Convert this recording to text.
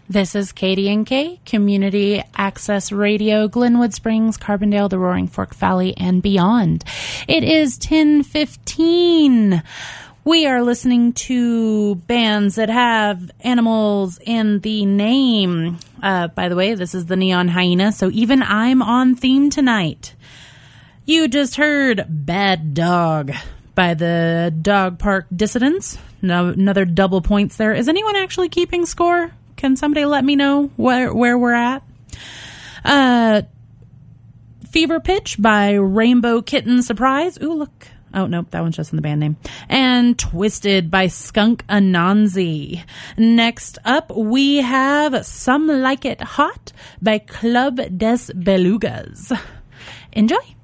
This is KDNK, Community Access Radio, Glenwood Springs, Carbondale, the Roaring Fork Valley, and beyond. It is 10:15. We are listening to bands that have animals in the name. By the way, this is the Neon Hyena, so even I'm on theme tonight. You just heard Bad Dog by the Dog Park Dissidents. No, another double points there. Is anyone actually keeping score? Can somebody let me know where we're at? Fever Pitch by Rainbow Kitten Surprise. Ooh, look. Oh, nope, that one's just in the band name. And Twisted by Skunk Anansi. Next up, we have Some Like It Hot by Club des Belugas. Enjoy.